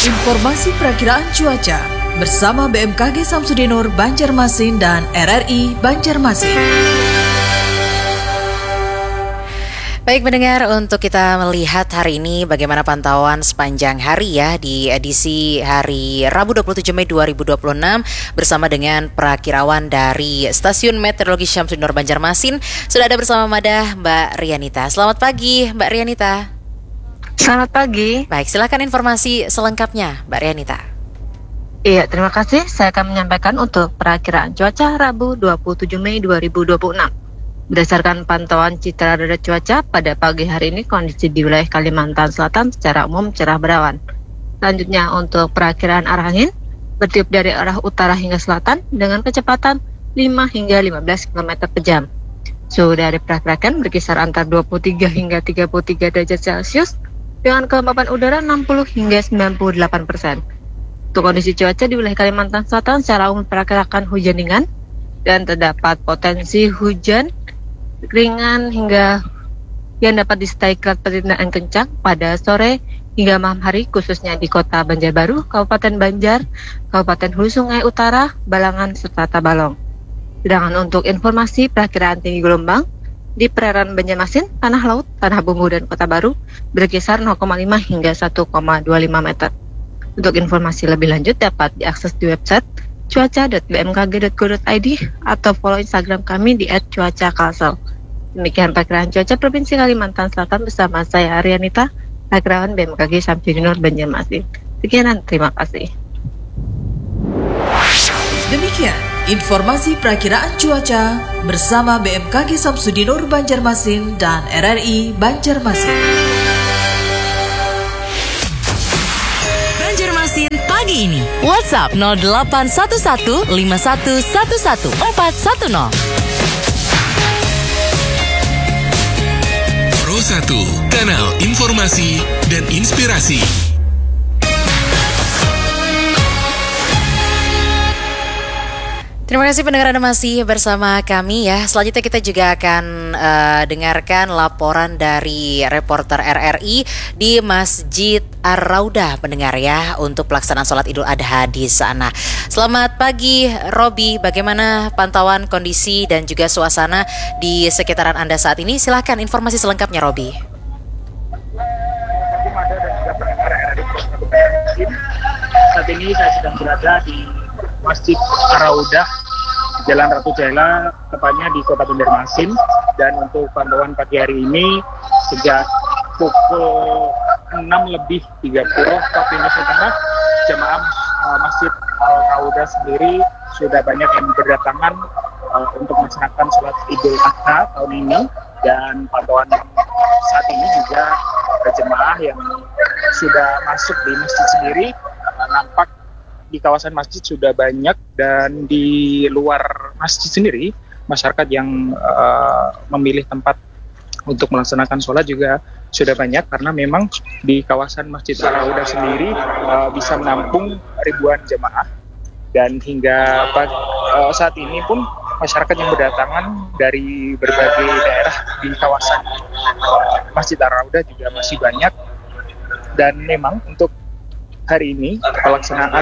Informasi perakiraan cuaca bersama BMKG Samsudinur Banjarmasin dan RRI Banjarmasin. Baik pendengar, untuk kita melihat hari ini bagaimana pantauan sepanjang hari ya di edisi hari Rabu 27 Mei 2026 bersama dengan perakirawan dari Stasiun Meteorologi Syamsudinur Banjarmasin. Sudah ada bersama Madah Mbak Rianita. Selamat pagi Mbak Rianita. Selamat pagi. Baik, silakan informasi selengkapnya Mbak Rianita. Iya, terima kasih. Saya akan menyampaikan untuk perakiraan cuaca Rabu 27 Mei 2026. Berdasarkan pantauan citra radar cuaca, pada pagi hari ini kondisi di wilayah Kalimantan Selatan secara umum cerah berawan. Selanjutnya untuk perakiraan arah angin, bertiup dari arah utara hingga selatan dengan kecepatan 5 hingga 15 km per jam. Suhu dari pergerakan berkisar antara 23 hingga 33 derajat Celcius dengan kelembapan udara 60 hingga 98%. Untuk kondisi cuaca di wilayah Kalimantan Selatan secara umum diperkirakan hujan ringan dan terdapat potensi hujan ringan hingga yang dapat disertai kilat petir dan kencang pada sore hingga malam hari, khususnya di kota Banjarbaru, Kabupaten Banjar, Kabupaten Hulu Sungai Utara, Balangan, serta Tabalong. Sedangkan untuk informasi perakiraan tinggi gelombang di perairan Banjarmasin, Tanah Laut, Tanah Bumbu, dan Kota Baru berkisar 0,5 hingga 1,25 meter. Untuk informasi lebih lanjut dapat diakses di website cuaca.bmkg.go.id atau follow Instagram kami di @cuacakalsel. Demikian perkiraan cuaca Provinsi Kalimantan Selatan bersama saya Rianita, perakirawan BMKG Samsudinur Banjarmasin. Sekian dan terima kasih. Demikian informasi perakiraan cuaca bersama BMKG Samsudinur Banjarmasin dan RRI Banjarmasin. Banjarmasin pagi ini. WhatsApp 0811 5111 410. Pro 1, kanal informasi dan inspirasi. Terima kasih pendengar, Anda masih bersama kami ya. Selanjutnya kita juga akan dengarkan laporan dari reporter RRI di Masjid Ar-Raudah pendengar ya, untuk pelaksanaan sholat Idul Adha di sana. Selamat pagi Robi, bagaimana pantauan kondisi dan juga suasana di sekitaran Anda saat ini? Silakan informasi selengkapnya Robi. Saat ini saya sedang berada di Masjid Ar-Raudah, Jalan Ratu Jaila, tepatnya di Kota Banjarmasin. Dan untuk pantauan pagi hari ini sejak pukul 6:30 waktu Indonesia Tengah, jemaah Masjid Ar-Raudah sendiri sudah banyak yang berdatangan untuk melaksanakan sholat Idul Adha tahun ini. Dan pantauan saat ini juga jemaah yang sudah masuk di masjid sendiri, nampak di kawasan masjid sudah banyak, dan di luar masjid sendiri masyarakat yang memilih tempat untuk melaksanakan sholat juga sudah banyak, karena memang di kawasan Masjid Ar-Raudah sendiri bisa menampung ribuan jemaah. Dan hingga saat ini pun masyarakat yang berdatangan dari berbagai daerah di kawasan Masjid Ar-Raudah juga masih banyak. Dan memang untuk hari ini pelaksanaan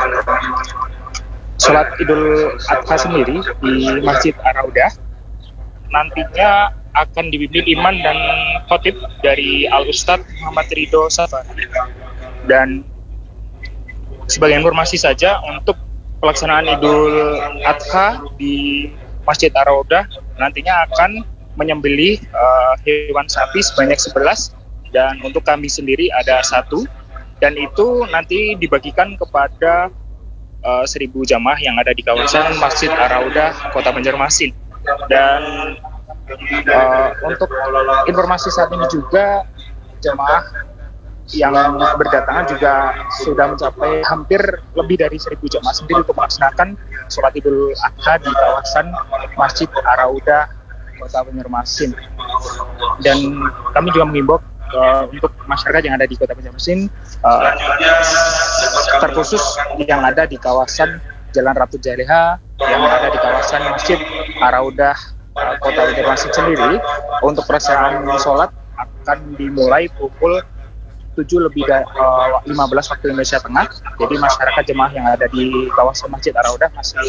sholat Idul Adha sendiri di Masjid Ar-Raudah nantinya akan dipimpin imam dan khotib dari Al-Ustadz Muhammad Ridho Safari. Dan sebagai informasi saja, untuk pelaksanaan Idul Adha di Masjid Ar-Raudah nantinya akan menyembelih hewan sapi sebanyak 11, dan untuk kambing sendiri ada 1. Dan itu nanti dibagikan kepada 1.000 jamaah yang ada di kawasan Masjid Ar-Raudah, Kota Banjarmasin. Dan untuk informasi saat ini juga jamaah yang berdatangan juga sudah mencapai hampir lebih dari 1.000 jamaah sendiri untuk melaksanakan sholat Idul Adha di kawasan Masjid Ar-Raudah, Kota Banjarmasin. Dan kami juga mengimbau untuk masyarakat yang ada di Kota Banjarmasin, terkhusus yang ada di kawasan Jalan Ratu Jaila, yang ada di kawasan Masjid Ar-Raudah, Kota Banjarmasin sendiri, untuk pelaksanaan sholat akan dimulai pukul 7:15 waktu Indonesia Tengah. Jadi masyarakat jemaah yang ada di kawasan Masjid Ar-Raudah masih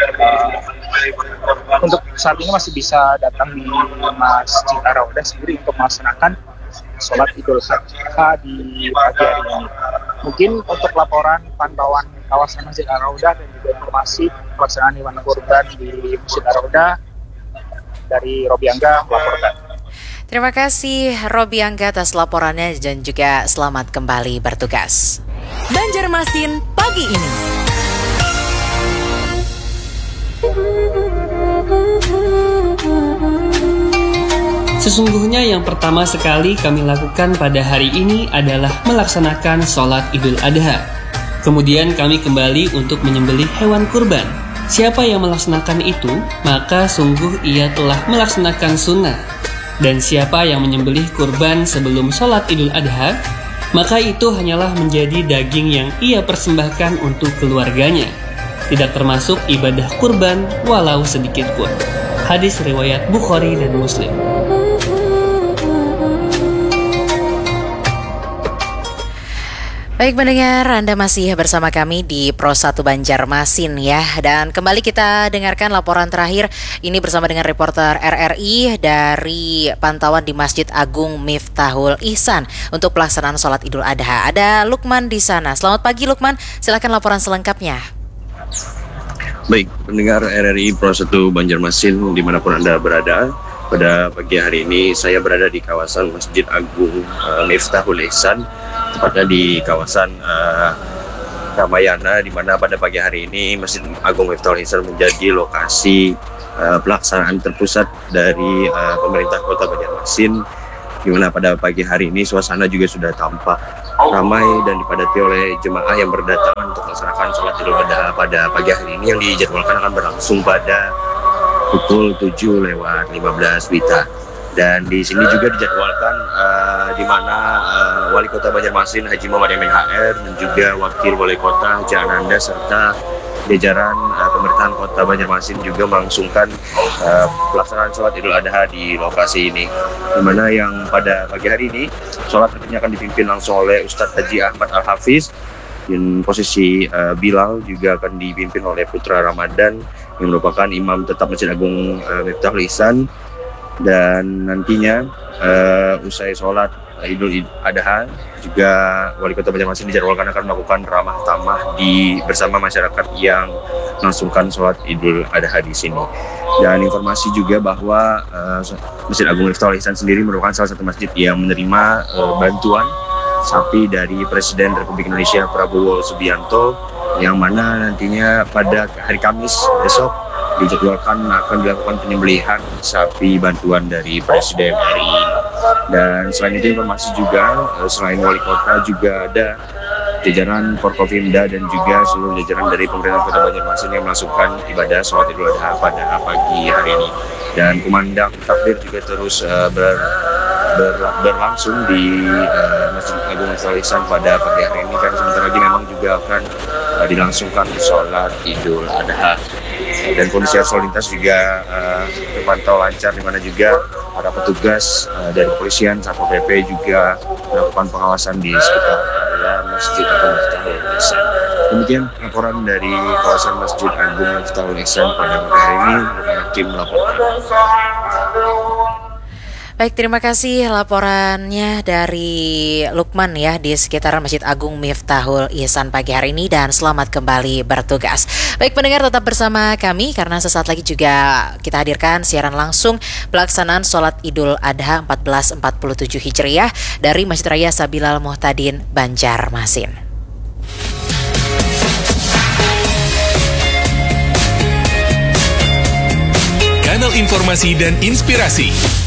untuk saat ini masih bisa datang di Masjid Ar-Raudah sendiri untuk melaksanakan sholat Idul Adha di pagi hari ini. Mungkin untuk laporan pantauan kawasan Masjid Ar-Raudah dan juga informasi pelaksanaan hewan kurban di Masjid Ar-Raudah dari Robi Angga melaporkan. Terima kasih Robi Angga atas laporannya dan juga selamat kembali bertugas. Banjarmasin pagi ini. Sesungguhnya yang pertama sekali kami lakukan pada hari ini adalah melaksanakan sholat Idul Adha. Kemudian kami kembali untuk menyembelih hewan kurban. Siapa yang melaksanakan itu, maka sungguh ia telah melaksanakan sunnah. Dan siapa yang menyembelih kurban sebelum sholat Idul Adha, maka itu hanyalah menjadi daging yang ia persembahkan untuk keluarganya. Tidak termasuk ibadah kurban walau sedikit pun. Hadis riwayat Bukhari dan Muslim. Baik pendengar, Anda masih bersama kami di Pro 1 Banjarmasin ya. Dan kembali kita dengarkan laporan terakhir ini bersama dengan reporter RRI dari pantauan di Masjid Agung Miftahul Ihsan untuk pelaksanaan sholat Idul Adha. Ada Lukman di sana. Selamat pagi Lukman, silakan laporan selengkapnya. Baik, pendengar RRI Pro 1 Banjarmasin dimanapun Anda berada. Pada pagi hari ini saya berada di kawasan Masjid Agung Miftahul Ihsan, tepatnya di kawasan Ramayana, di mana pada pagi hari ini Masjid Agung Miftahul Ihsan menjadi lokasi pelaksanaan terpusat dari pemerintah Kota Banjarmasin, di mana pada pagi hari ini suasana juga sudah tampak ramai dan dipadati oleh jemaah yang berdatangan untuk melaksanakan sholat Idul Adha pada pagi hari ini yang dijadwalkan akan berlangsung pada pukul 7:15 WITA. Dan di sini juga dijadwalkan di mana Wali Kota Banjarmasin Haji Muhammad Yamin HR dan juga Wakil Wali Kota Haji Ananda serta jajaran pemerintahan Kota Banjarmasin juga melangsungkan pelaksanaan sholat Idul Adha di lokasi ini. Di mana yang pada pagi hari ini sholat tentunya akan dipimpin langsung oleh Ustadz Haji Ahmad Al-Hafiz. Dan posisi Bilal juga akan dipimpin oleh Putra Ramadan yang merupakan imam tetap Masjid Agung Miftahul Ihsan. Dan nantinya usai sholat Idul Adha juga Wali Kota Banjarmasin dijadwalkan akan melakukan ramah tamah bersama masyarakat yang melangsungkan sholat Idul Adha di sini. Dan informasi juga bahwa Masjid Agung Miftahul Ihsan sendiri merupakan salah satu masjid yang menerima bantuan sapi dari Presiden Republik Indonesia Prabowo Subianto, yang mana nantinya pada hari Kamis besok dijadwalkan akan dilakukan penyembelihan sapi bantuan dari Presiden RI. Dan selain itu informasi juga selain wali kota juga ada jajaran Forkopimda dan juga seluruh jajaran dari pemerintah Kota Banjarmasin yang melangsungkan ibadah sholat Idul Adha pada pagi hari ini. Dan kumandang takbir juga terus berlangsung di Masjid Agung Miftahul Ihsan pada pagi hari ini, karena sebentar lagi memang juga akan dilangsungkan sholat Idul Adha. Dan kondisi arus lalu lintas juga terpantau lancar, di mana juga para petugas dari kepolisian Satpol PP juga melakukan pengawasan di sekitar area Masjid Agung Miftahul Ihsan. Demikian laporan dari kawasan Masjid Agung Miftahul Ihsan pada pagi hari ini. Tim melaporkan. Baik, terima kasih laporannya dari Lukman ya di sekitaran Masjid Agung Miftahul Ihsan pagi hari ini, dan selamat kembali bertugas. Baik pendengar, tetap bersama kami karena sesaat lagi juga kita hadirkan siaran langsung pelaksanaan sholat Idul Adha 1447 Hijriah dari Masjid Raya Sabilal Muhtadin, Banjarmasin. Kanal informasi dan inspirasi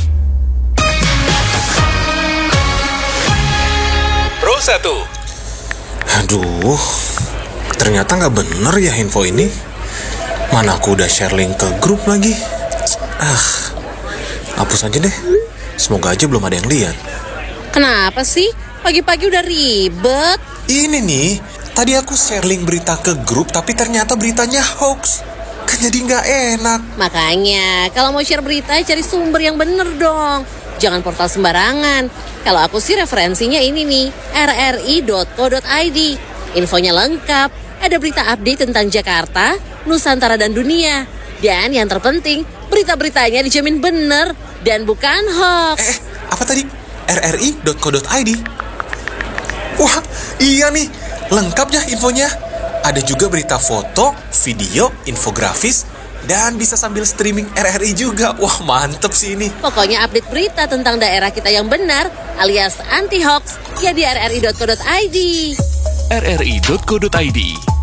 Pro 1. Aduh, ternyata nggak bener ya info ini. Mana aku udah share link ke grup lagi. Hapus aja deh. Semoga aja belum ada yang lihat. Kenapa sih? Pagi-pagi udah ribet. Ini nih, tadi aku share link berita ke grup tapi ternyata beritanya hoax. Kan jadi nggak enak. Makanya, kalau mau share berita cari sumber yang bener dong. Jangan portal sembarangan. Kalau aku sih referensinya ini nih, rri.co.id. Infonya lengkap, ada berita update tentang Jakarta, Nusantara dan dunia. Dan yang terpenting, berita-beritanya dijamin bener dan bukan hoax. Apa tadi? rri.co.id? Wah, iya nih, lengkap ya infonya. Ada juga berita foto, video, infografis, dan bisa sambil streaming RRI juga. Wah, mantep sih ini. Pokoknya update berita tentang daerah kita yang benar alias anti-hoax ya di rri.co.id. rri.co.id